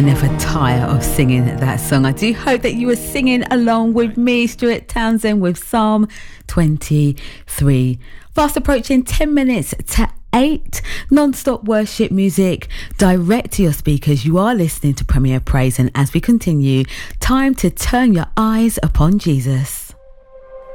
I never tire of singing that song. I do hope that you were singing along with me, Stuart Townsend, with Psalm 23. Fast approaching 10 minutes to 8. Non-stop worship music direct to your speakers. You are listening to Premier Praise, and as we continue, time to turn your eyes upon Jesus.